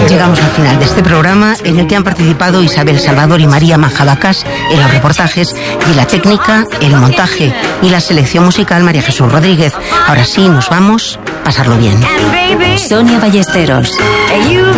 Llegamos al final de este programa en el que han participado Isabel Salvador y María Majadacas en los reportajes, y la técnica, el montaje y la selección musical María Jesús Rodríguez. Ahora sí, nos vamos. Pasarlo bien. Sonia Ballesteros.